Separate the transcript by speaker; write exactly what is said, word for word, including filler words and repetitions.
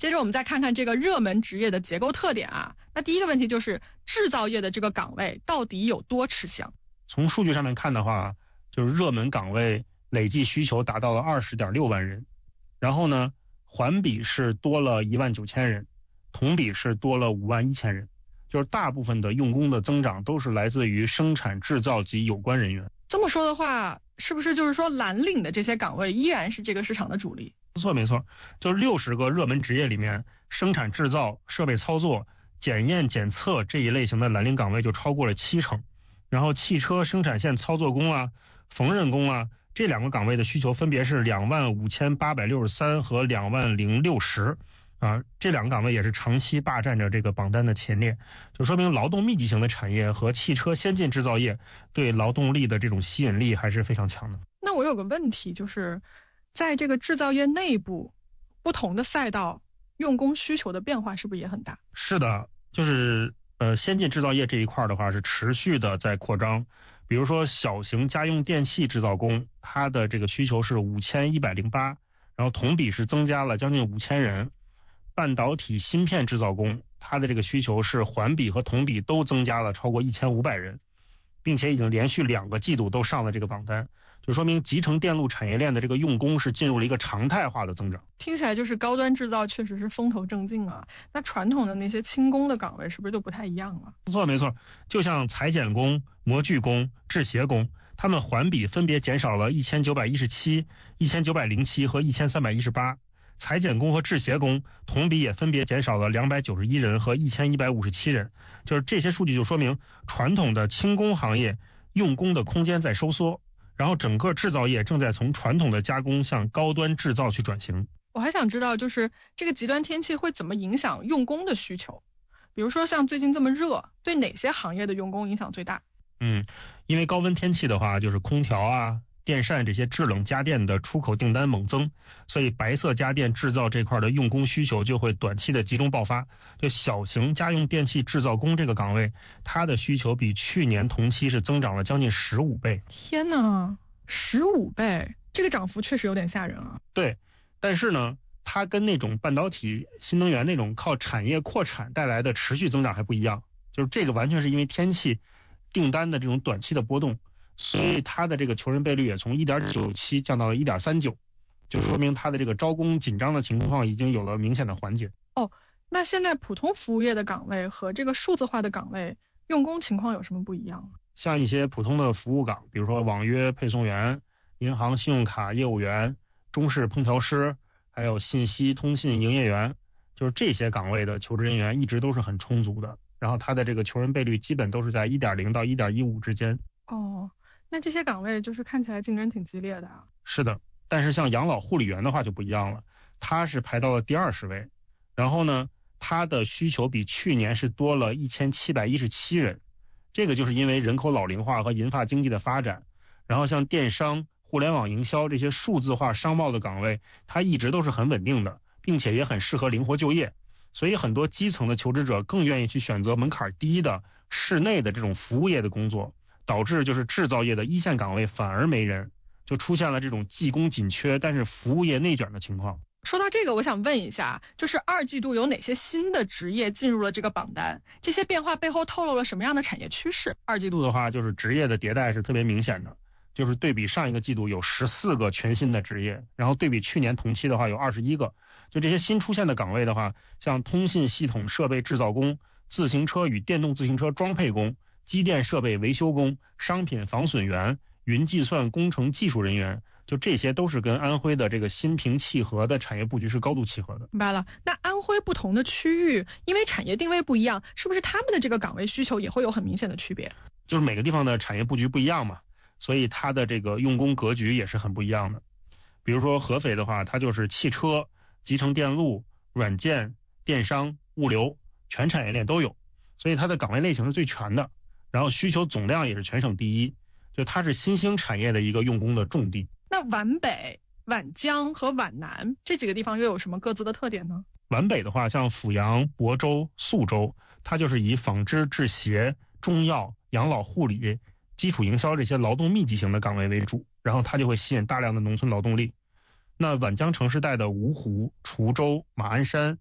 Speaker 1: 接着我们再看看这个热门职业的结构特点啊。那第一个问题就是制造业的这个岗位到底有多吃香？
Speaker 2: 从数据上面看的话，就是热门岗位累计需求达到了 二十点六万人，然后呢环比是多了一万九千人，同比是多了五万一千人，就是大部分的用工的增长都是来自于生产制造及有关人员。
Speaker 1: 这么说的话，是不是就是说蓝领的这些岗位依然是这个市场的主力？
Speaker 2: 没错没错，就是六十个热门职业里面，生产制造、设备操作、检验检测这一类型的蓝领岗位就超过了七成。然后汽车生产线操作工啊、缝纫工啊，这两个岗位的需求分别是两万五千八百六十三和两万零六十。啊，这两个岗位也是长期霸占着这个榜单的前列，就说明劳动密集型的产业和汽车先进制造业对劳动力的这种吸引力还是非常强的。
Speaker 1: 那我有个问题，就是在这个制造业内部，不同的赛道用工需求的变化是不是也很大？
Speaker 2: 是的，就是呃，先进制造业这一块的话是持续的在扩张。比如说小型家用电器制造工，它的这个需求是五千一百零八，然后同比是增加了将近五千人。半导体芯片制造工，它的这个需求是环比和同比都增加了超过一千五百人，并且已经连续两个季度都上了这个榜单，就说明集成电路产业链的这个用工是进入了一个常态化的增长。
Speaker 1: 听起来就是高端制造确实是风头正劲啊。那传统的那些轻工的岗位是不是就不太一样了？
Speaker 2: 没错没错，就像裁剪工、模具工、制鞋工，他们环比分别减少了一千九百一十七、一千九百零七和一千三百一十八。裁剪工和制鞋工同比也分别减少了两百九十一人和一千一百五十七人，就是这些数据就说明传统的轻工行业用工的空间在收缩，然后整个制造业正在从传统的加工向高端制造去转型。
Speaker 1: 我还想知道，就是这个极端天气会怎么影响用工的需求？比如说像最近这么热，对哪些行业的用工影响最大？
Speaker 2: 嗯，因为高温天气的话，就是空调啊、电扇这些制冷家电的出口订单猛增，所以白色家电制造这块的用工需求就会短期的集中爆发。就小型家用电器制造工这个岗位，它的需求比去年同期是增长了将近十五倍。
Speaker 1: 天哪，十五倍，这个涨幅确实有点吓人啊。
Speaker 2: 对，但是呢，它跟那种半导体、新能源那种靠产业扩产带来的持续增长还不一样，就是这个完全是因为天气订单的这种短期的波动。所以它的这个求人倍率也从 一点九七 降到了 一点三九， 就说明它的这个招工紧张的情况已经有了明显的缓解。
Speaker 1: 哦，那现在普通服务业的岗位和这个数字化的岗位用工情况有什么不一样？
Speaker 2: 像一些普通的服务岗，比如说网约配送员、银行信用卡业务员、中式烹调师，还有信息通信营业员，就是这些岗位的求职人员一直都是很充足的，然后它的这个求人倍率基本都是在 一点零 到 一点一五 之间。
Speaker 1: 哦，那这些岗位就是看起来竞争挺激烈的啊。
Speaker 2: 是的，但是像养老护理员的话就不一样了，他是排到了第二十位，然后呢，他的需求比去年是多了一千七百一十七人，这个就是因为人口老龄化和银发经济的发展，然后像电商、互联网营销这些数字化商贸的岗位，它一直都是很稳定的，并且也很适合灵活就业，所以很多基层的求职者更愿意去选择门槛低的室内的这种服务业的工作。导致就是制造业的一线岗位反而没人，就出现了这种技工紧缺但是服务业内卷的情况。
Speaker 1: 说到这个，我想问一下，就是二季度有哪些新的职业进入了这个榜单？这些变化背后透露了什么样的产业趋势？
Speaker 2: 二季度的话，就是职业的迭代是特别明显的，就是对比上一个季度有十四个全新的职业，然后对比去年同期的话有二十一个。就这些新出现的岗位的话，像通信系统设备制造工、自行车与电动自行车装配工、机电设备维修工、商品防损员、云计算工程技术人员，就这些都是跟安徽的这个心平气和的产业布局是高度契合的。
Speaker 1: 明白了。那安徽不同的区域，因为产业定位不一样，是不是他们的这个岗位需求也会有很明显的区别？
Speaker 2: 就是每个地方的产业布局不一样嘛，所以它的这个用工格局也是很不一样的。比如说合肥的话，它就是汽车、集成电路、软件、电商、物流，全产业链都有，所以它的岗位类型是最全的。然后需求总量也是全省第一，就它是新兴产业的一个用工的重地。
Speaker 1: 那皖北、皖江和皖南这几个地方又有什么各自的特点呢？
Speaker 2: 皖北的话，像阜阳、亳州、宿州，它就是以纺织、制鞋、中药、养老护理、基础营销这些劳动密集型的岗位为主，然后它就会吸引大量的农村劳动力。那皖江城市带的芜湖、滁州、马鞍山